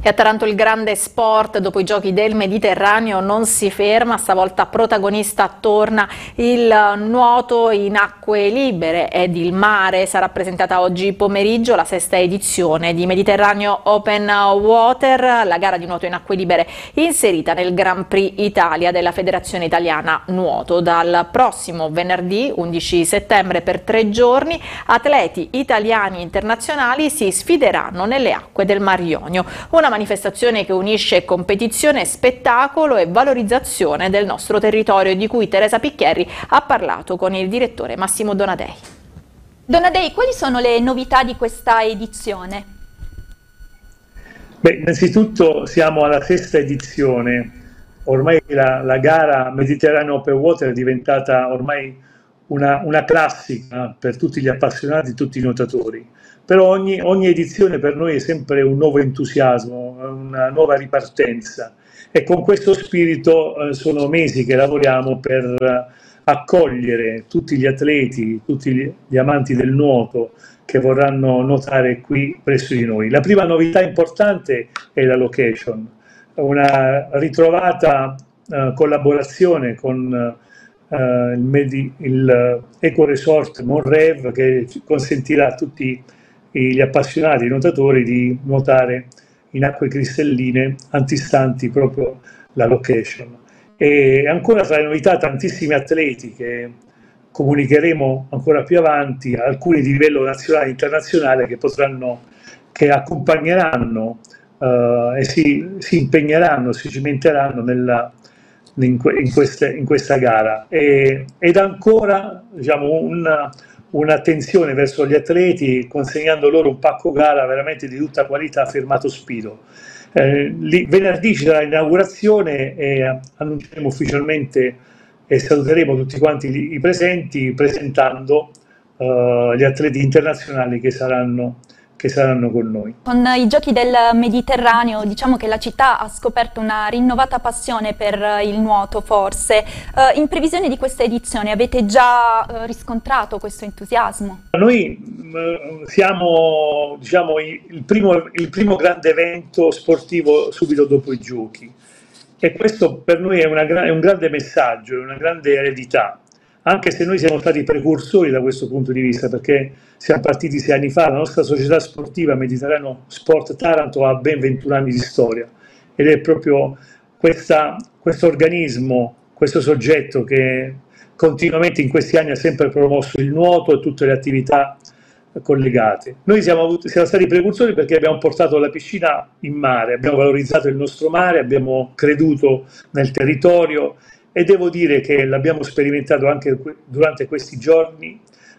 E a Taranto il grande sport dopo i giochi del Mediterraneo non si ferma, stavolta protagonista torna il nuoto in acque libere ed il mare. Sarà presentata oggi pomeriggio la sesta edizione di Mediterraneo Open Water, la gara di nuoto in acque libere inserita nel Grand Prix Italia della Federazione Italiana Nuoto. Dal prossimo venerdì 11 settembre per 3 giorni atleti italiani e internazionali si sfideranno nelle acque del Mar Ionio. Una manifestazione che unisce competizione, spettacolo e valorizzazione del nostro territorio, di cui Teresa Picchieri ha parlato con il direttore Massimo Donadei. Donadei, quali sono le novità di questa edizione? Beh, innanzitutto siamo alla sesta edizione, ormai la gara Mediterraneo Open Water è diventata ormai una classica per tutti gli appassionati, tutti i nuotatori. Però ogni edizione per noi è sempre un nuovo entusiasmo, una nuova ripartenza, e con questo spirito sono mesi che lavoriamo per accogliere tutti gli atleti, tutti gli amanti del nuoto che vorranno nuotare qui presso di noi. La prima novità importante è la location, una ritrovata collaborazione con il Eco Resort Monrev, che consentirà a tutti gli appassionati nuotatori di nuotare in acque cristalline antistanti proprio la location. E ancora tra le novità tantissimi atleti che comunicheremo ancora più avanti, alcuni di livello nazionale e internazionale che accompagneranno e si impegneranno, si cimenteranno in questa gara. Ed ancora, diciamo, un'attenzione verso gli atleti, consegnando loro un pacco gara veramente di tutta qualità firmato Spido. Venerdì ci sarà l'inaugurazione e annunceremo ufficialmente e saluteremo tutti quanti i presenti presentando gli atleti internazionali che saranno con noi. Con i giochi del Mediterraneo diciamo che la città ha scoperto una rinnovata passione per il nuoto, forse. In previsione di questa edizione avete già riscontrato questo entusiasmo? Noi siamo, diciamo, il primo grande evento sportivo subito dopo i giochi, e questo per noi è un grande messaggio, è una grande eredità. Anche se noi siamo stati precursori da questo punto di vista, perché siamo partiti 6 anni fa, la nostra società sportiva Mediterraneo Sport Taranto ha ben 21 anni di storia, ed è proprio questo organismo, questo soggetto che continuamente in questi anni ha sempre promosso il nuoto e tutte le attività collegate. Noi siamo stati precursori perché abbiamo portato la piscina in mare, abbiamo valorizzato il nostro mare, abbiamo creduto nel territorio, e devo dire che l'abbiamo sperimentato anche durante questi giorni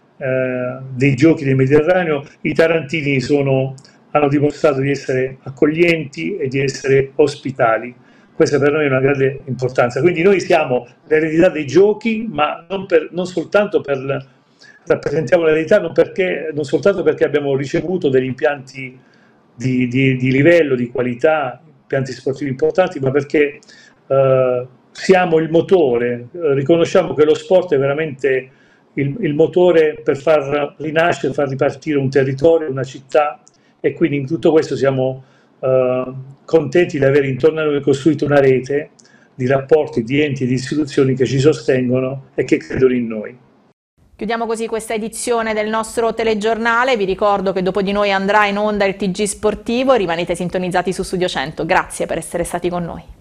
dei giochi del Mediterraneo. I tarantini hanno dimostrato di essere accoglienti e di essere ospitali. Questa per noi è una grande importanza. Quindi noi siamo l'eredità dei giochi, ma non soltanto rappresentiamo l'eredità, non soltanto perché abbiamo ricevuto degli impianti di livello, di qualità, impianti sportivi importanti, ma perché siamo il motore. Riconosciamo che lo sport è veramente il motore per far rinascere, far ripartire un territorio, una città, e quindi in tutto questo siamo contenti di avere intorno a noi costruito una rete di rapporti, di enti e di istituzioni che ci sostengono e che credono in noi. Chiudiamo così questa edizione del nostro telegiornale. Vi ricordo che dopo di noi andrà in onda il TG Sportivo. Rimanete sintonizzati su Studio 100. Grazie per essere stati con noi.